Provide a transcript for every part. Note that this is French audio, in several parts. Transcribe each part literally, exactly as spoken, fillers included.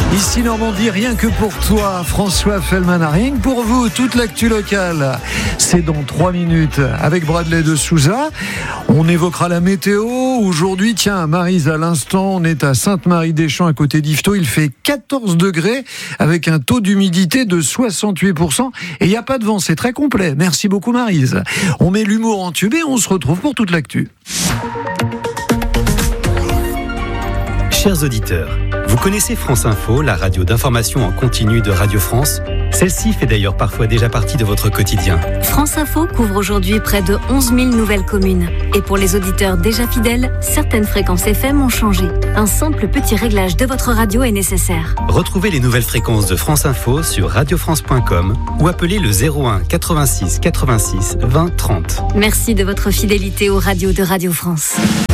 Ici Normandie, rien que pour toi, François Fellman, rien que pour vous, toute l'actu locale. C'est dans trois minutes avec Bradley de Souza. On évoquera la météo. Aujourd'hui, tiens, Maryse, à l'instant, on est à Sainte-Marie-des-Champs à côté d'Yvetot. Il fait quatorze degrés avec un taux d'humidité de soixante-huit pour cent et il n'y a pas de vent. C'est très complet. Merci beaucoup, Maryse. On met l'humour en tube et on se retrouve pour toute l'actu. Chers auditeurs, vous connaissez France Info, la radio d'information en continu de Radio France ? Celle-ci fait d'ailleurs parfois déjà partie de votre quotidien. France Info couvre aujourd'hui près de onze mille nouvelles communes. Et pour les auditeurs déjà fidèles, certaines fréquences F M ont changé. Un simple petit réglage de votre radio est nécessaire. Retrouvez les nouvelles fréquences de France Info sur radio france point com ou appelez le zéro un quatre-vingt-six quatre-vingt-six vingt trente. Merci de votre fidélité aux radios de Radio France.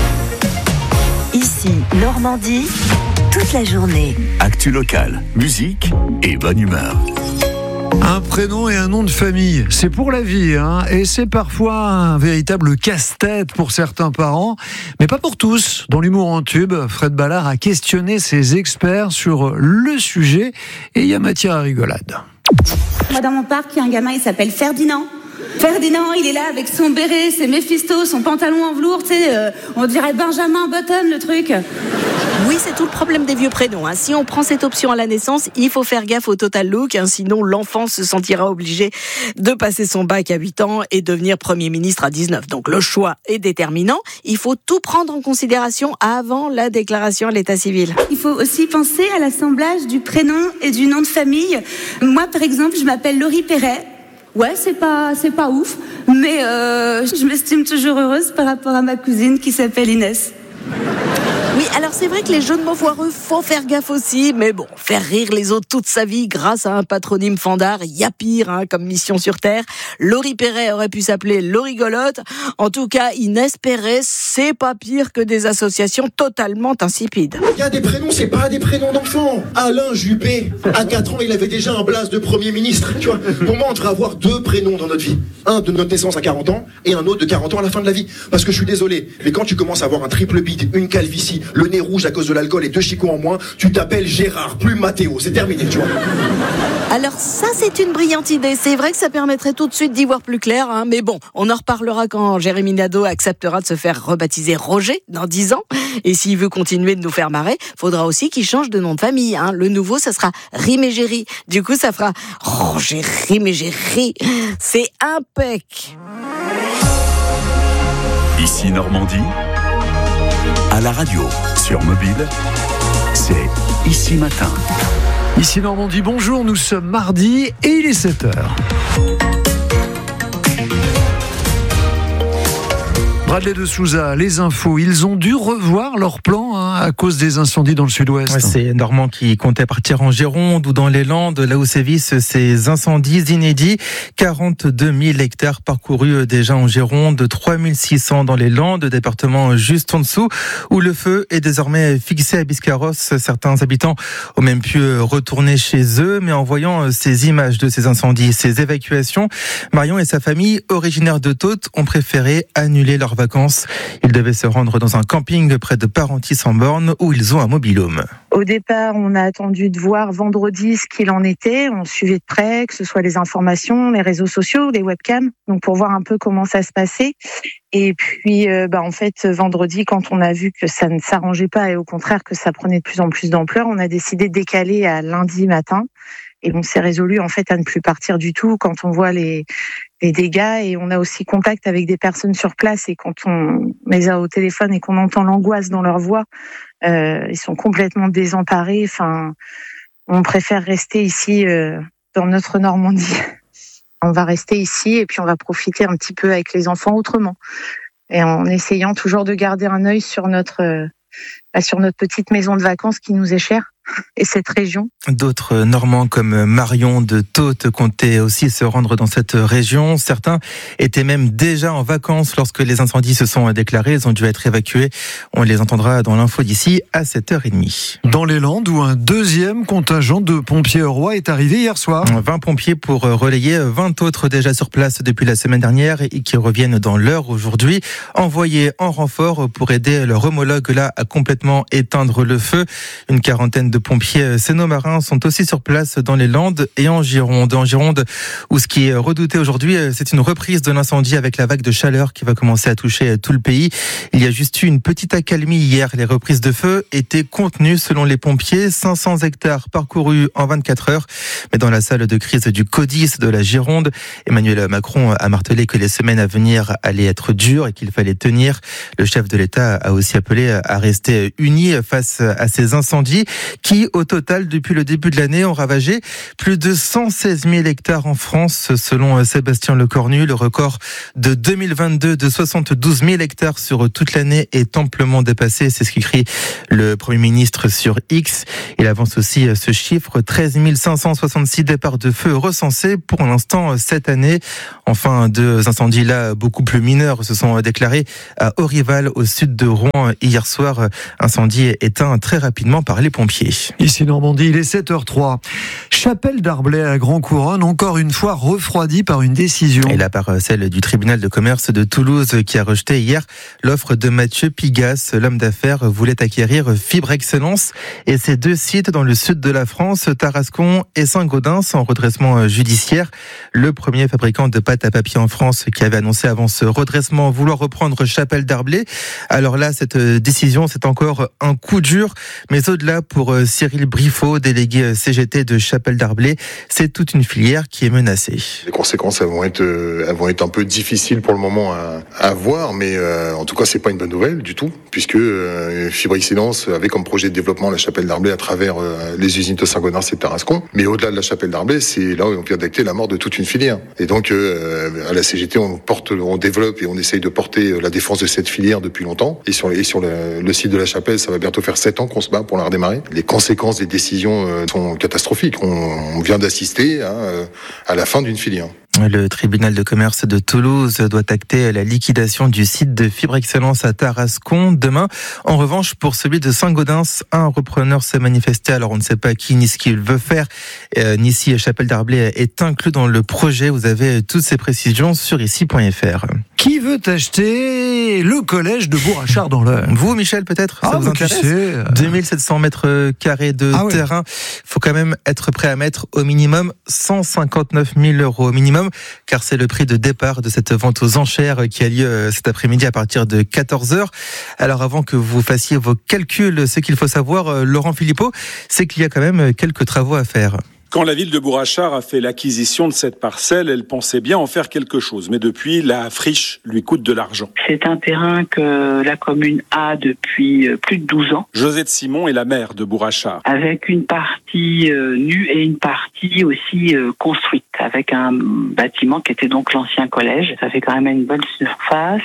Ici, Normandie, toute la journée. Actu locale, musique et bonne humeur. Un prénom et un nom de famille, c'est pour la vie, hein, et c'est parfois un véritable casse-tête pour certains parents, mais pas pour tous. Dans l'humour en tube, Fred Ballard a questionné ses experts sur le sujet, et il y a matière à rigolade. Moi, dans mon parc, il y a un gamin, il s'appelle Ferdinand. Ferdinand, il est là avec son béret, ses Méphisto, son pantalon en velours, tu sais, euh, on dirait Benjamin Button, le truc. Oui, c'est tout le problème des vieux prénoms. Hein. Si on prend cette option à la naissance, il faut faire gaffe au total look, hein, sinon l'enfant se sentira obligé de passer son bac à huit ans et devenir Premier ministre à dix-neuf. Donc le choix est déterminant. Il faut tout prendre en considération avant la déclaration à l'état civil. Il faut aussi penser à l'assemblage du prénom et du nom de famille. Moi, par exemple, je m'appelle Laurie Perret. Ouais, c'est pas, c'est pas ouf, mais euh, je m'estime toujours heureuse par rapport à ma cousine qui s'appelle Inès. Oui, alors c'est vrai que les jeux de mots foireux, faut faire gaffe aussi, mais bon, faire rire les autres toute sa vie grâce à un patronyme fandard, il y a pire hein, comme mission sur Terre. Laurie Perret aurait pu s'appeler Laurie Golotte. En tout cas, Inès Perret, c'est pas pire que des associations totalement insipides. Il y a des prénoms, c'est pas des prénoms d'enfants. Alain Juppé, à quatre ans, il avait déjà un blase de Premier ministre. Tu vois, pour moi, on devrait avoir deux prénoms dans notre vie. Un de notre naissance à quarante ans et un autre de quarante ans à la fin de la vie. Parce que je suis désolé, mais quand tu commences à avoir un triple bide, une calvitie, le nez rouge à cause de l'alcool et deux chicots en moins, tu t'appelles Gérard, plus Mathéo, c'est terminé, tu vois. Alors ça, c'est une brillante idée. C'est vrai que ça permettrait tout de suite d'y voir plus clair, hein, mais bon, on en reparlera quand Jérémy Nadeau acceptera de se faire rebaptiser Roger dans dix ans. Et s'il veut continuer de nous faire marrer, faudra aussi qu'il change de nom de famille. Hein. Le nouveau, ça sera Rimégéry. Du coup, ça fera Roger Rimégéry. C'est impec. Ici Normandie, à la radio, sur mobile, c'est Ici Matin. Ici Normandie, bonjour, nous sommes mardi et il est sept heures. Bradley de Souza, les infos, ils ont dû revoir leur plan hein, à cause des incendies dans le sud-ouest. Ouais, c'est Normand qui comptait partir en Gironde ou dans les Landes, là où sévissent ces incendies inédits. quarante-deux mille hectares parcourus déjà en Gironde, trois mille six cents dans les Landes, département juste en dessous, où le feu est désormais fixé à Biscarrosse. Certains habitants ont même pu retourner chez eux, mais en voyant ces images de ces incendies, ces évacuations, Marion et sa famille, originaires de Taute, ont préféré annuler leurs vacances. Ils devaient se rendre dans un camping près de Parentis-en-Born où ils ont un mobil-home. Au départ, on a attendu de voir vendredi ce qu'il en était. On suivait de près, que ce soit les informations, les réseaux sociaux, les webcams, donc pour voir un peu comment ça se passait. Et puis, euh, bah, en fait, vendredi, quand on a vu que ça ne s'arrangeait pas et au contraire que ça prenait de plus en plus d'ampleur, on a décidé de décaler à lundi matin. Et on s'est résolu en fait à ne plus partir du tout quand on voit les, les dégâts. Et on a aussi contact avec des personnes sur place. Et quand on les a au téléphone et qu'on entend l'angoisse dans leur voix, euh, ils sont complètement désemparés. Enfin, on préfère rester ici euh, dans notre Normandie. On va rester ici et puis on va profiter un petit peu avec les enfants autrement. Et en essayant toujours de garder un œil sur notre, euh, sur notre petite maison de vacances qui nous est chère. Et cette région. D'autres Normands comme Marion de Taute comptaient aussi se rendre dans cette région. Certains étaient même déjà en vacances lorsque les incendies se sont déclarés. Ils ont dû être évacués. On les entendra dans l'info d'ici à sept heures trente. Dans les Landes, où un deuxième contingent de pompiers rois est arrivé hier soir. vingt pompiers pour relayer vingt autres déjà sur place depuis la semaine dernière et qui reviennent dans l'heure aujourd'hui. Envoyés en renfort pour aider leur homologue là à complètement immédiatement éteindre le feu. Une quarantaine de pompiers sénomarins sont aussi sur place dans les Landes et en Gironde. En Gironde, où ce qui est redouté aujourd'hui, c'est une reprise de l'incendie avec la vague de chaleur qui va commencer à toucher tout le pays. Il y a juste eu une petite accalmie hier. Les reprises de feu étaient contenues selon les pompiers. cinq cents hectares parcourus en vingt-quatre heures. Mais dans la salle de crise du CODIS de la Gironde, Emmanuel Macron a martelé que les semaines à venir allaient être dures et qu'il fallait tenir. Le chef de l'État a aussi appelé à rester unis face à ces incendies qui, au total, depuis le début de l'année, ont ravagé plus de cent seize mille hectares en France, selon Sébastien Lecornu. Le record de deux mille vingt-deux de soixante-douze mille hectares sur toute l'année est amplement dépassé. C'est ce qu'écrit le Premier ministre sur X. Il avance aussi ce chiffre, treize mille cinq cent soixante-six départs de feu recensés pour l'instant cette année. Enfin, deux incendies là beaucoup plus mineurs se sont déclarés à Orival, au sud de Rouen, hier soir. Incendie éteint très rapidement par les pompiers. Ici Normandie, il est sept heures trois. Chapelle Darblay à Grand Couronne, encore une fois refroidie par une décision. Et là par celle du tribunal de commerce de Toulouse qui a rejeté hier l'offre de Mathieu Pigas. L'homme d'affaires voulait acquérir Fibre Excellence et ses deux sites dans le sud de la France, Tarascon et Saint-Gaudens, en redressement judiciaire. Le premier fabricant de pâte à papier en France qui avait annoncé avant ce redressement vouloir reprendre Chapelle Darblay. Alors là, cette décision, c'est encore un coup dur, mais au-delà, pour Cyril Briffaut, délégué C G T de Chapelle Darblay, c'est toute une filière qui est menacée. Les conséquences, elles vont être, elles vont être un peu difficiles pour le moment à, à voir, mais euh, en tout cas, c'est pas une bonne nouvelle du tout, puisque euh, Fibre Excellence avait comme projet de développement la Chapelle Darblay à travers euh, les usines de Saint-Gaudens et de Tarascon. Mais au-delà de la Chapelle Darblay, c'est là où on vient d'acter la mort de toute une filière. Et donc, euh, à la C G T, on porte, on développe et on essaye de porter la défense de cette filière depuis longtemps. Et sur, et sur le, le site de la Chapelle, ça va bientôt faire sept ans qu'on se bat pour la redémarrer. Les conséquences des décisions euh, sont catastrophiques. On, on vient d'assister hein, à la fin d'une filière. Le tribunal de commerce de Toulouse doit acter la liquidation du site de Fibre Excellence à Tarascon demain. En revanche, pour celui de Saint-Gaudens, un repreneur s'est manifesté. Alors on ne sait pas qui ni ce qu'il veut faire, euh, ni si Chapelle Darblay est inclus dans le projet. Vous avez toutes ces précisions sur ici point f r. Qui veut acheter le collège de Bourrachard dans l'Eure ? Vous, Michel, peut-être ? Ah, ça vous tu intéresse ? sais. deux mille sept cents mètres carrés de ah, terrain. Il ouais. faut quand même être prêt à mettre au minimum cent cinquante-neuf mille euros. Au minimum, car c'est le prix de départ de cette vente aux enchères qui a lieu cet après-midi à partir de quatorze heures. Alors avant que vous fassiez vos calculs, ce qu'il faut savoir, Laurent Philippot, c'est qu'il y a quand même quelques travaux à faire. Quand la ville de Bourrachard a fait l'acquisition de cette parcelle, elle pensait bien en faire quelque chose. Mais depuis, la friche lui coûte de l'argent. C'est un terrain que la commune a depuis plus de douze ans. Josette Simon est la maire de Bourrachard. Avec une partie euh, nue et une partie aussi euh, construite, avec un bâtiment qui était donc l'ancien collège. Ça fait quand même une bonne surface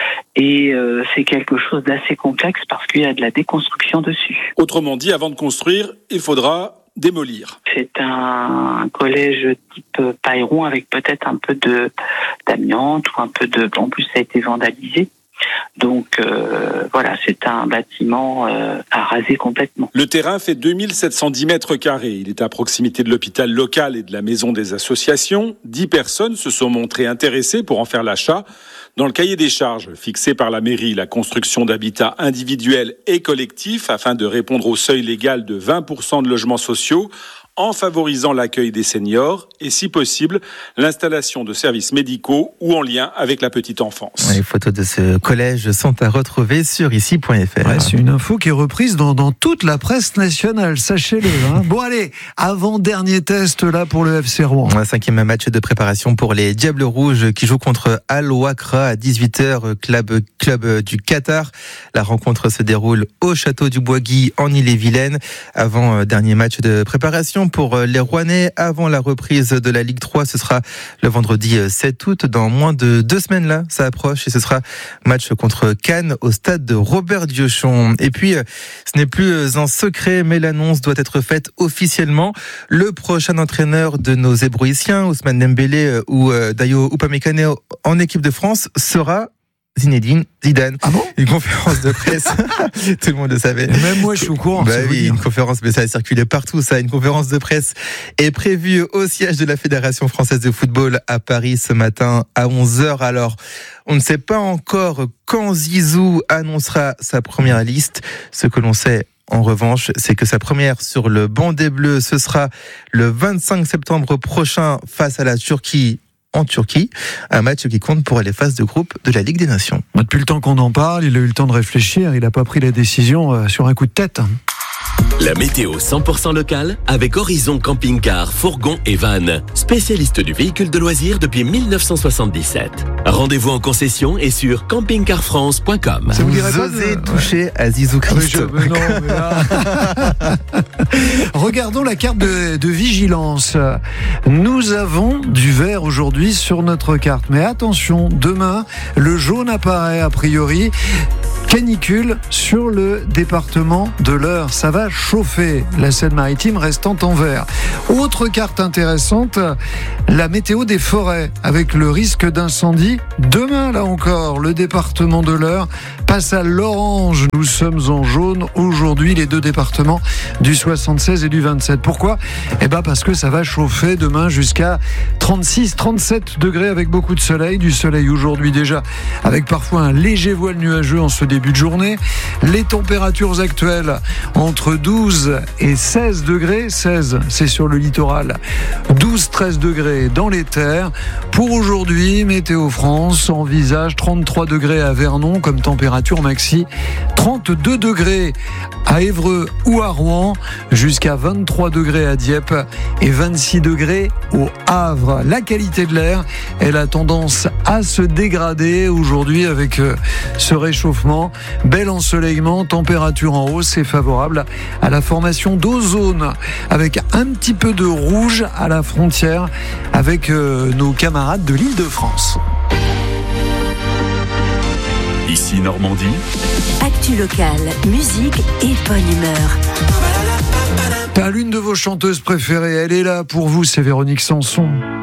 et euh, c'est quelque chose d'assez complexe parce qu'il y a de la déconstruction dessus. Autrement dit, avant de construire, il faudra démolir. C'est un collège type pailleron avec peut-être un peu de d'amiante ou un peu de... En plus, ça a été vandalisé. Donc euh, voilà, c'est un bâtiment euh, à raser complètement. Le terrain fait deux mille sept cent dix mètres carrés. Il est à proximité de l'hôpital local et de la maison des associations. Dix personnes se sont montrées intéressées pour en faire l'achat. Dans le cahier des charges fixé par la mairie, la construction d'habitats individuels et collectifs afin de répondre au seuil légal de vingt pour cent de logements sociaux, en favorisant l'accueil des seniors et, si possible, l'installation de services médicaux ou en lien avec la petite enfance. Les photos de ce collège sont à retrouver sur ici point f r. Ouais, c'est une info qui est reprise dans, dans toute la presse nationale, sachez-le. Hein. Bon allez, avant-dernier test là pour le F C Rouen. Un cinquième match de préparation pour les Diables Rouges qui jouent contre Al Wakra à dix-huit heures, club, club du Qatar. La rencontre se déroule au château du Bois-Guy en Ille-et-Vilaine. Avant-dernier match de préparation pour les Rouennais avant la reprise de la Ligue trois. Ce sera le vendredi sept août. Dans moins de deux semaines là, ça approche et ce sera match contre Cannes au stade de Robert Diochon. Et puis, ce n'est plus un secret, mais l'annonce doit être faite officiellement. Le prochain entraîneur de nos Hébroïciens, Ousmane Dembélé ou Dayo Upamecano en équipe de France, sera Zinedine Zidane. Ah bon? Une conférence de presse. Tout le monde le savait. Et même moi, je suis au courant. Bah oui, une conférence, mais ça a circulé partout, ça. Une conférence de presse est prévue au siège de la Fédération française de football à Paris ce matin à onze heures. Alors, on ne sait pas encore quand Zizou annoncera sa première liste. Ce que l'on sait, en revanche, c'est que sa première sur le banc des Bleus, ce sera le vingt-cinq septembre prochain face à la Turquie en Turquie, un match qui compte pour les phases de groupe de la Ligue des Nations. Depuis le temps qu'on en parle, il a eu le temps de réfléchir, il n'a pas pris la décision sur un coup de tête. La météo cent pour cent locale avec Horizon Camping Car, Fourgon et Van, spécialiste du véhicule de loisirs depuis mille neuf cent soixante-dix-sept. Rendez-vous en concession et sur camping car france point com. Vous, vous osez de... toucher ouais. à Zizou Christ. Oui, je... non, mais là... Regardons la carte de, de vigilance. Nous avons du vert aujourd'hui sur notre carte. Mais attention, demain, le jaune apparaît a priori. Canicule sur le département de l'Eure. Ça va chauffer. La Seine-Maritime restant en vert. Autre carte intéressante, la météo des forêts avec le risque d'incendie. Demain, là encore, le département de l'Eure passe à l'orange. Nous sommes en jaune aujourd'hui, les deux départements du soixante-seize et du vingt-sept. Pourquoi ? Eh ben parce que ça va chauffer demain jusqu'à trente-six, trente-sept degrés avec beaucoup de soleil. Du soleil aujourd'hui déjà, avec parfois un léger voile nuageux en ce début de journée. Les températures actuelles entre douze et seize degrés. seize, c'est sur le littoral. douze, treize degrés dans les terres. Pour aujourd'hui, Météo France envisage trente-trois degrés à Vernon comme température maxi. trente-deux degrés à Évreux ou à Rouen. Jusqu'à vingt-trois degrés à Dieppe et vingt-six degrés au Havre. La qualité de l'air, elle a tendance à se dégrader aujourd'hui avec ce réchauffement. Bel ensoleillement, température en hausse et favorable à la formation d'ozone avec un petit peu de rouge à la frontière avec euh, nos camarades de l'Île-de-France. Ici Normandie. Actu locale, musique et bonne humeur. À l'une de vos chanteuses préférées, elle est là pour vous, c'est Véronique Sanson.